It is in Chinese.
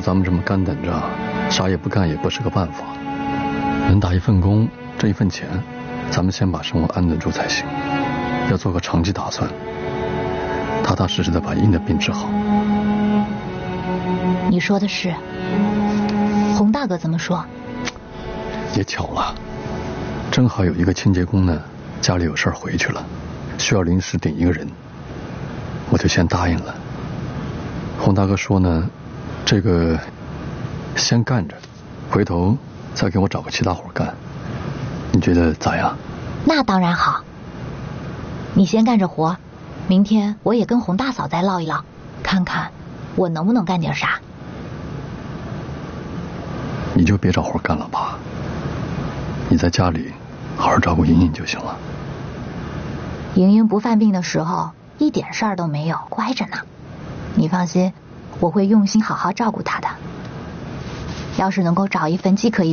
咱们这么干等着，啥也不干也不是个办法。能打一份工，挣一份钱，咱们先把生活安顿住才行。要做个长期打算，踏踏实实的把英的病治好。 你说的是，洪大哥怎么说？ 也巧了，正好有一个清洁工呢，家里有事儿回去了，需要临时顶一个人，我就先答应了。洪大哥说呢，这个先干着，回头再给我找个其他活干，你觉得咋样？ 那当然好，你先干着活，明天我也跟洪大嫂再唠一唠，看看我能不能干点啥。 你就别找活干了吧，你在家里好好照顾莹莹就行了。 莹莹不犯病的时候一点事儿都没有，乖着呢。你放心，我会用心好好照顾她的。要是能够找一份既可以